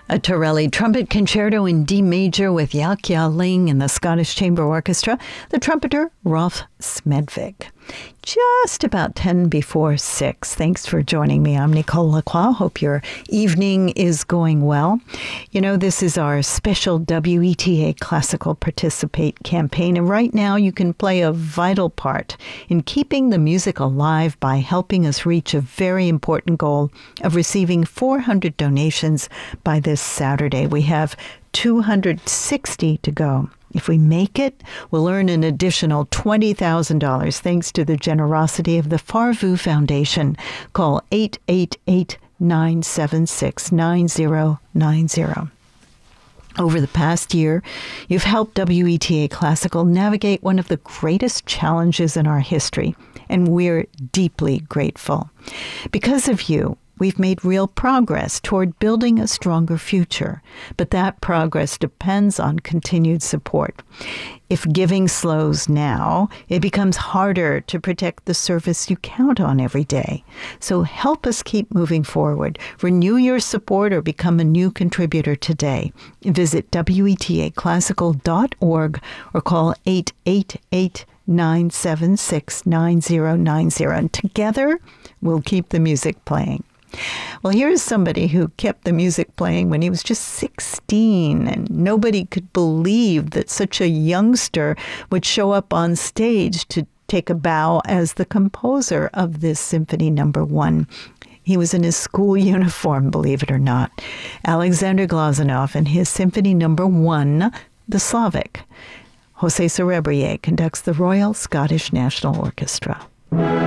A Torelli Trumpet Concerto in D major with Yaqua Ling and the Scottish Chamber Orchestra, the trumpeter Rolf Smedvig. Just about 10 before 6. Thanks for joining me. I'm Nicole Lacroix. Hope your evening is going well. You know, this is our special WETA Classical Participate campaign, and right now you can play a vital part in keeping the music alive by helping us reach a very important goal of receiving 400 donations by this Saturday. We have 260 to go. If we make it, we'll earn an additional $20,000 thanks to the generosity of the Farvu Foundation. Call 888-976-9090. Over the past year, you've helped WETA Classical navigate one of the greatest challenges in our history, and we're deeply grateful. Because of you, we've made real progress toward building a stronger future, but that progress depends on continued support. If giving slows now, it becomes harder to protect the service you count on every day. So help us keep moving forward. Renew your support or become a new contributor today. Visit WETAClassical.org or call 888-976-9090. And together, we'll keep the music playing. Well, here's somebody who kept the music playing when he was just 16, and nobody could believe that such a youngster would show up on stage to take a bow as the composer of this Symphony No. 1. He was in his school uniform, believe it or not. Alexander Glazunov and his Symphony No. 1, the Slavic. José Cerebrier conducts the Royal Scottish National Orchestra.